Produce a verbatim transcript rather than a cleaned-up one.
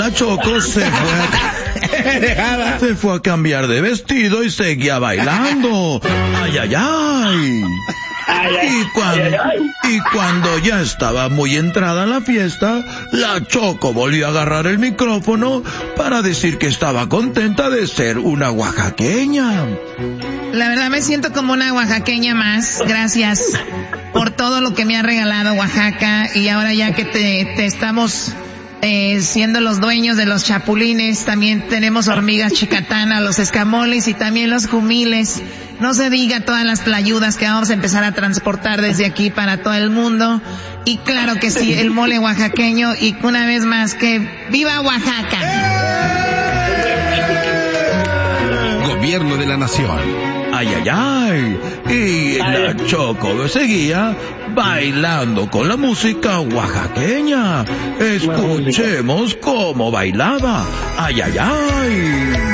la Choco se fue a, se fue a cambiar de vestido y seguía bailando. Ay, ay, ay. Y cuando, y cuando ya estaba muy entrada en la fiesta, la Choco volvió a agarrar el micrófono para decir que estaba contenta de ser una oaxaqueña. La verdad me siento como una oaxaqueña más. Gracias por todo lo que me ha regalado Oaxaca. Y ahora ya que te, te estamos eh, siendo los dueños de los chapulines, también tenemos hormigas chicatanas, los escamoles y también los jumiles. No se diga todas las tlayudas que vamos a empezar a transportar desde aquí para todo el mundo. Y claro que sí, el mole oaxaqueño. Y una vez más, que ¡viva Oaxaca! Gobierno de la Nación. Ay, ay, ay. Y la Choco seguía bailando con la música oaxaqueña. Escuchemos cómo bailaba. Ay, ay, ay.